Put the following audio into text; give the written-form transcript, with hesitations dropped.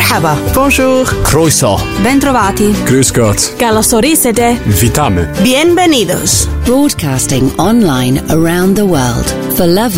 Merhaba. Bonjour. Croeso. Bentrovati. Grüß Gott. Καλώς ορίσατε. Witamy. Bienvenidos. Broadcasting online around the world for lovers